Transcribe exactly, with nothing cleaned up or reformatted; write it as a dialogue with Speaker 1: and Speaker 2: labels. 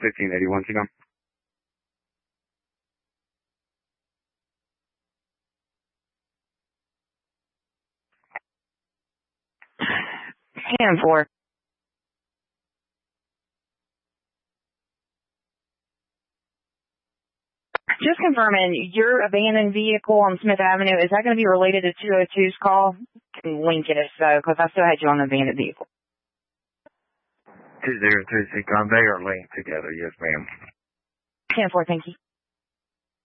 Speaker 1: fifteen eighty-one, T-Com.
Speaker 2: ten four. Just confirming, your abandoned vehicle on Smith Avenue, is that going to be related to two oh two's call? Can link it if so, because I still had you on an abandoned vehicle.
Speaker 1: two oh two, T-Com, they are linked together, yes, ma'am.
Speaker 2: ten four, thank you.